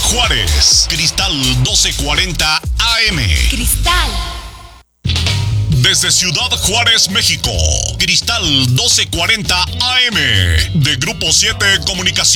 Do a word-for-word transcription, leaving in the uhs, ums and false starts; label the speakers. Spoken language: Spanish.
Speaker 1: Juárez, Cristal doce cuarenta A M.
Speaker 2: Cristal.
Speaker 1: Desde Ciudad Juárez, México, Cristal doce cuarenta A M, de Grupo siete Comunicación.